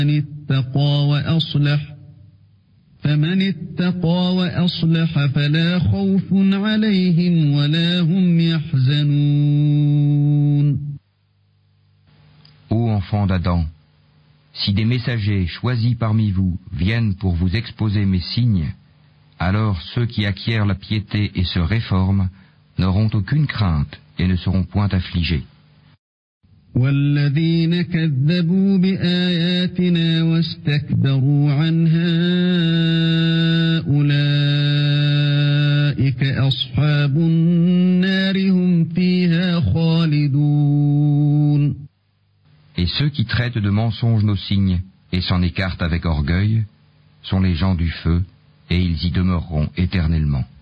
فمن اتقى وأصلح فلا خوف عليهم ولا هم يحزنون. Ô enfants d'Adam, si des messagers choisis parmi vous viennent pour vous exposer mes signes, alors ceux qui acquièrent la piété et se réforment n'auront aucune crainte et ne seront point affligés. والذين كذبوا بآياتنا واستكبروا عنها أولئك أصحاب النار هم فيها خالدون. Et ceux qui traitent de mensonges nos signes et s'en écartent avec orgueil sont les gens du feu, et ils y demeureront éternellement.